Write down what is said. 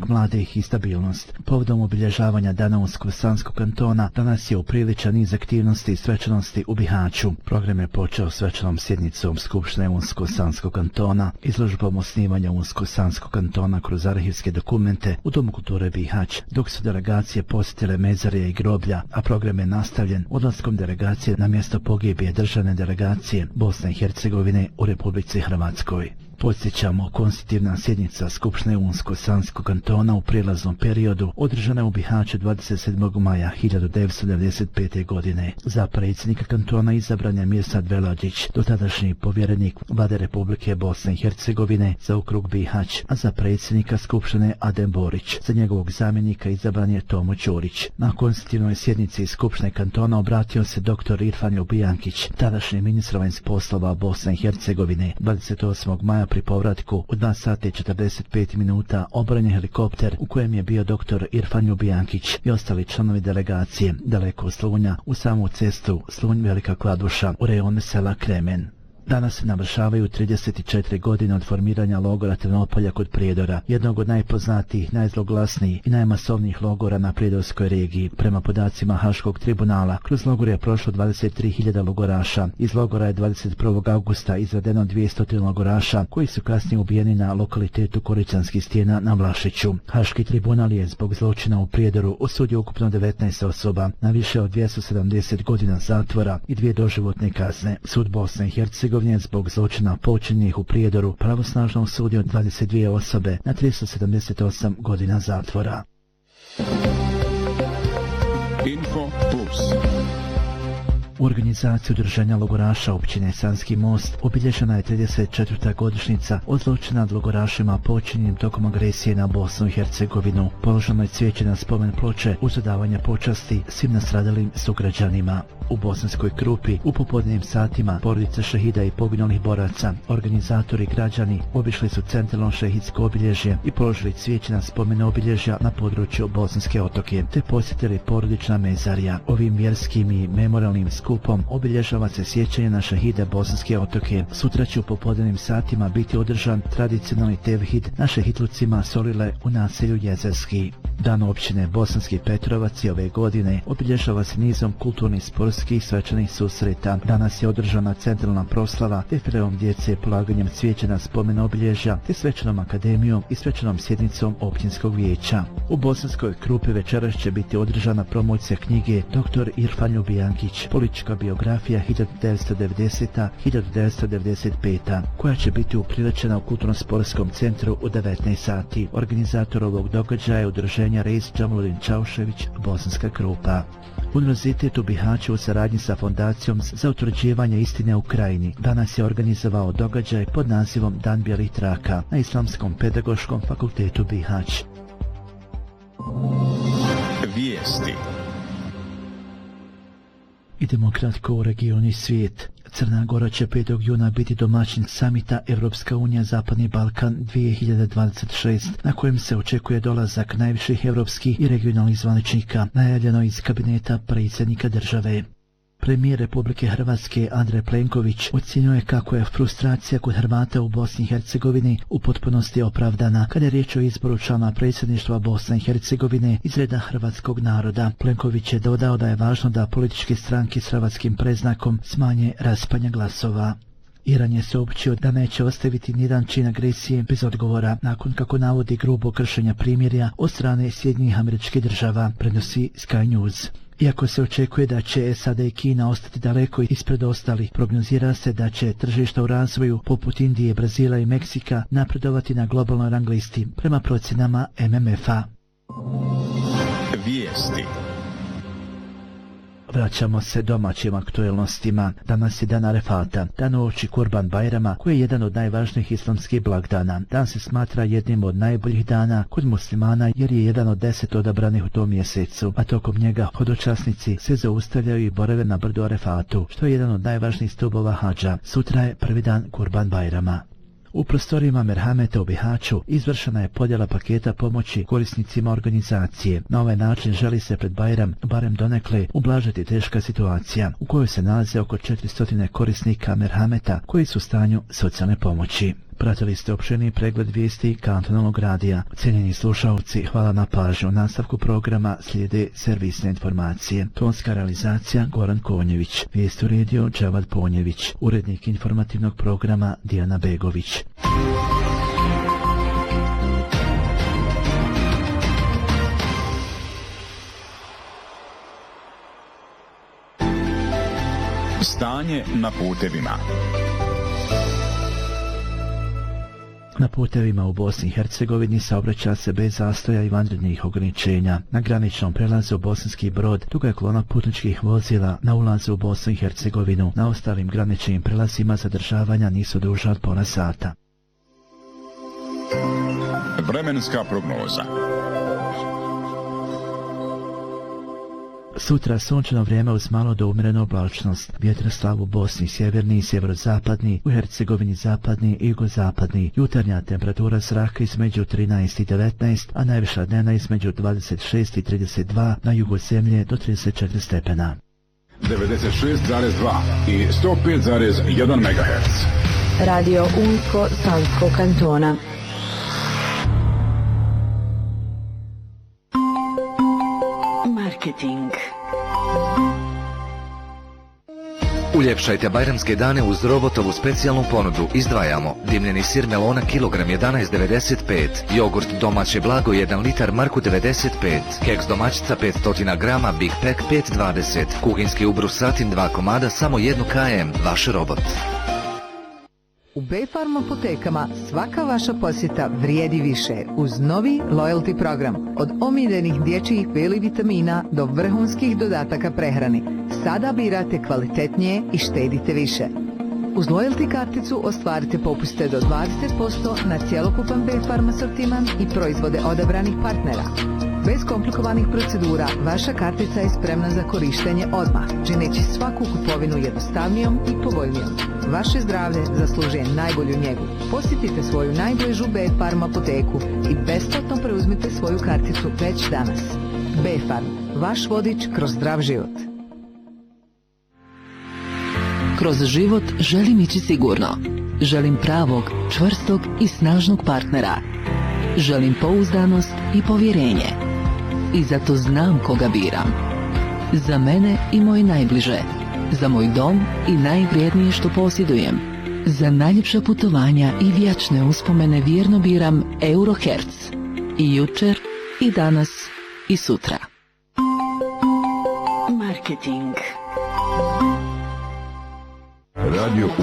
mladih i stabilnost. Povodom obilježavanja Dana Unsko-sanskog kantona danas je upriličan niz aktivnosti i svečanosti u Bihaću. Program je počeo svečanom sjednicom Skupštine Unsko-sanskog kantona, izložbom osnivanja Unsko-sanskog kantona kroz arhivske dokumente u Domu kulture Bihać, dok su delegacije posjetile mezarje i groblja, a program je nastavljen odlaskom delegacije na mjesto pogibije državne delegacije Bosne i Hercegovine u Republici Hrvatskoj. Podsjećamo, konstitutivna sjednica Skupštine Unsko-sanskog kantona u prijelaznom periodu održana u Bihaću 27. maja 1995. godine. Za predsjednika kantona izabran je Mirsad Veladić, dotadašnji povjerenik Vlade Republike Bosne i Hercegovine za okrug Bihać, a za predsjednika Skupštine Adem Borić. Za njegovog zamjenika izabran je Tomo Ćorić. Na konstitutivnoj sjednici Skupštine kantona obratio se dr. Irfan Ljubijankić, tadašnji ministar vanjskih poslova Bosne i Hercegovine. 28. maja pri povratku u 2 sata i 45 minuta obranjen je helikopter u kojem je bio dr. Irfan Ljubijankić i ostali članovi delegacije daleko od Slunja u samu cestu Slunj-Velika Kladuša u rejonu sela Kremen. Danas se navršavaju 34 godine od formiranja logora Trnopolja kod Prijedora, jednog od najpoznatijih, najzloglasnijih i najmasovnijih logora na prijedorskoj regiji. Prema podacima Haškog tribunala, kroz logor je prošlo 23.000 logoraša. Iz logora je 21. augusta izvedeno 200 logoraša, koji su kasnije ubijeni na lokalitetu Koričanskih stijena na Vlašiću. Haški tribunal je zbog zločina u Prijedoru osudio ukupno 19 osoba na više od 270 godina zatvora i 2 doživotne kazne. Sud Bosne i Hercegovine zbog zločina počinjenih u Prijedoru pravosnažno osudio 22 osobe na 378 godina zatvora. Info Plus. U organizaciju udruženja logoraša općine Sanski Most obilježena je 34. godišnjica od zločina nad logorašima počinjenim tokom agresije na Bosnu i Hercegovinu. Položeno je cvijeće na spomen ploče uz odavanje počasti svim nastradalim sugrađanima. U Bosanskoj Krupi u popodnevnim satima porodice šehida i poginulih boraca, organizatori i građani obišli su centralno šehidsko obilježje i položili cvijeće na spomen obilježja na području Bosanske Otoke, te posjetili porodična mezarja. Ovim vjerskim i memorialnim skupom obilježava se sjećanje na šehide Bosanske Otoke. Sutra će u popodnevnim satima biti održan tradicionalni tevhid na šehidlucima Solile u naselju Jezerski. Dan općine Bosanski Petrovac i ove godine obilježava se nizom kulturnih, sportskih i svečanih susreta. Danas je održana centralna proslava defilom djece, polaganjem cvijeća na spomen obilježja, te svečanom akademijom i svečanom sjednicom općinskog vijeća. U Bosanskoj Krupi večeras će biti održana promocija knjige dr. Irfan Ljubijankić, politička biografija 1990-1995, koja će biti upriličena u Kulturno-sportskom centru u 19 sati. Organizator ovog događaja je udruženje Reis Džamulin Čaušević, Bosanska Krupa. Univerzitet u Bihaću u saradnji sa Fondacijom za utvrđivanje istine u Krajini danas je organizovao događaj pod nazivom Dan bijelih traka na Islamskom pedagoškom fakultetu Bihać. Vijesti. Idemo kratko u region i svijet. Crna Gora će 5. juna biti domaćin samita Evropska unija Zapadni Balkan 2026, na kojem se očekuje dolazak najviših evropskih i regionalnih zvaničnika, najavljeno iz kabineta predsjednika države. Premijer Republike Hrvatske Andrej Plenković ocjenjuje kako je frustracija kod Hrvata u Bosni i Hercegovini u potpunosti opravdana kada je riječ o izboru člana predsjedništva Bosne i Hercegovine iz reda hrvatskog naroda. Plenković je dodao da je važno da političke stranke s hrvatskim predznakom smanje raspanja glasova. Iran je saopćio da neće ostaviti nijedan čin agresije bez odgovora nakon kako navodi grubo kršenja primirja od strane Sjedinjenih Američkih Država, prenosi Sky News. Iako se očekuje da će SAD i Kina ostati daleko ispred ostalih, prognozira se da će tržišta u razvoju poput Indije, Brazila i Meksika napredovati na globalnoj rang listi prema procjenama MMF-a. Vijesti. Vraćamo se domaćim aktuelnostima. Danas je dan Arefata, dan uoči Kurban Bajrama, koji je jedan od najvažnijih islamskih blagdana. Dan se smatra jednim od najboljih dana kod muslimana jer je jedan od 10 odabranih u tom mjesecu, a tokom njega hodočasnici se zaustavljaju i borave na brdu Arefatu, što je jedan od najvažnijih stubova hadža. Sutra je prvi dan Kurban Bajrama. U prostorijama Merhameta u Bihaću izvršena je podjela paketa pomoći korisnicima organizacije. Na ovaj način želi se pred Bajram barem donekle ublažiti teška situacija u kojoj se nalaze oko 400 korisnika Merhameta koji su u stanju socijalne pomoći. Pratili ste opširni pregled vijesti Kantonalnog radija. Cijenjeni slušalci, hvala na pažnju. U nastavku programa slijede servisne informacije. Tonska realizacija Goran Konjević. Vijest uredio Džavad Ponjević. Urednik informativnog programa Dijana Begović. Stanje na putevima. Na putevima u Bosni i Hercegovini saobraća se bez zastoja i vanrednih ograničenja. Na graničnom prelazu Bosanski Brod duga je kolona putničkih vozila na ulazu u Bosnu i Hercegovinu. Na ostalim graničnim prelazima zadržavanja nisu duža od pola sata. Vremenska prognoza. Sutra sunčano vrijeme uz malo do umjerenu oblačnost. Vjetar slab u Bosni sjeverni i sjeverozapadni, u Hercegovini zapadni i jugozapadni. Jutarnja temperatura zraka između 13 i 19, a najviša dnevna između 26 i 32, na jugu zemlje do 34 stepena. 96,2 i 105,1 MHz. Radio Unsko Sanskog kantona. Marketing. Uljepšajte bajramske dane uz robotovu specijalnu ponudu. Izdvajamo dimljeni sir melona kilogram 11,95, jogurt domaće blago 1 litar marku 95, keks domaćica 500 grama Big Pack 5,20, kuhinski ubrus satin 2 komada samo 1 km, vaš robot. U B-Farm apotekama svaka vaša posjeta vrijedi više uz novi loyalty program. Od omiljenih dječjih veli vitamina do vrhunskih dodataka prehrani. Sada birate kvalitetnije i štedite više. Uz loyalty karticu ostvarite popuste do 20% na cjelokupan B-Farm asortiman i proizvode odabranih partnera. Bez komplikovanih procedura, vaša kartica je spremna za korištenje odmah, čineći svaku kupovinu jednostavnijom i povoljnijom. Vaše zdravlje zaslužuje najbolju njegu. Posjetite svoju najbližu B-Farm apoteku i besplatno preuzmite svoju karticu već danas. B-Farm, vaš vodič kroz zdrav život. Kroz život želim ići sigurno. Želim pravog, čvrstog i snažnog partnera. Želim pouzdanost i povjerenje. I zato znam koga biram. Za mene i moje najbliže. Za moj dom i najvrijednije što posjedujem. Za najljepša putovanja i vječne uspomene vjerno biram Eurohertz. I jučer, i danas, i sutra. Marketing. Radio